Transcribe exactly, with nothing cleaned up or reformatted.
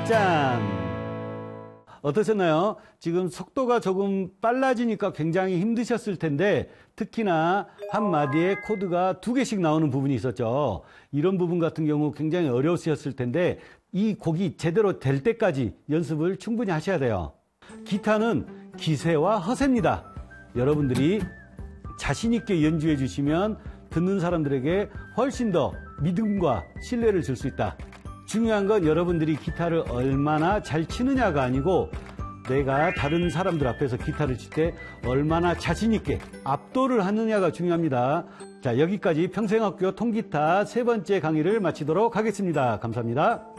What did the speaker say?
짠! 어떠셨나요? 지금 속도가 조금 빨라지니까 굉장히 힘드셨을 텐데 특히나 한마디에 코드가 두 개씩 나오는 부분이 있었죠. 이런 부분 같은 경우 굉장히 어려우셨을 텐데 이 곡이 제대로 될 때까지 연습을 충분히 하셔야 돼요. 기타는 기세와 허세입니다. 여러분들이 자신 있게 연주해 주시면 듣는 사람들에게 훨씬 더 믿음과 신뢰를 줄 수 있다. 중요한 건 여러분들이 기타를 얼마나 잘 치느냐가 아니고 내가 다른 사람들 앞에서 기타를 칠 때 얼마나 자신 있게 압도를 하느냐가 중요합니다. 자, 여기까지 평생학교 통기타 세 번째 강의를 마치도록 하겠습니다. 감사합니다.